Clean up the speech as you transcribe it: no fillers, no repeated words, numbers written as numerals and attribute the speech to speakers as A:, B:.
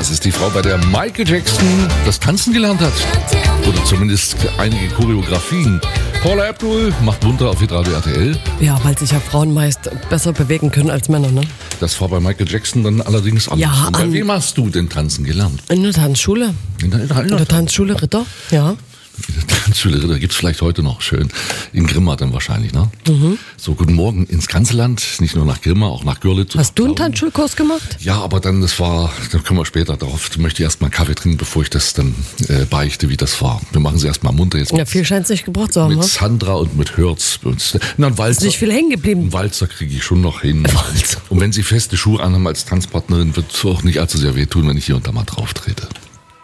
A: Das ist die Frau, bei der Michael Jackson das Tanzen gelernt hat. Oder zumindest einige Choreografien. Paula Abdul macht munter auf Hitradio RTL.
B: Ja, weil sich ja Frauen meist besser bewegen können als Männer, ne?
A: Das war bei Michael Jackson dann allerdings anders.
B: Ja,
A: Und bei wem hast du denn tanzen gelernt?
B: In der Tanzschule.
A: In
B: der Tanzschule Ritter, ja.
A: Tanzschule Ritter gibt's vielleicht heute noch schön. In Grimma dann wahrscheinlich, ne? Mhm. So, guten Morgen ins ganze Land, nicht nur nach Grimma, auch nach Görlitz.
B: Hast du einen Tanzschulkurs gemacht?
A: Ja, aber dann, da kommen wir später drauf. Ich möchte erst mal einen Kaffee trinken, bevor ich das dann beichte, wie das war. Wir machen sie erst mal munter jetzt.
B: Ja, viel scheint es nicht gebraucht zu haben.
A: Mit Sandra und mit Hörz. Ein Walzer.
B: Ist nicht viel hängen geblieben.
A: Einen Walzer kriege ich schon noch hin. Und wenn Sie feste Schuhe anhaben als Tanzpartnerin, wird es auch nicht allzu sehr wehtun, wenn ich hier und da mal drauf trete.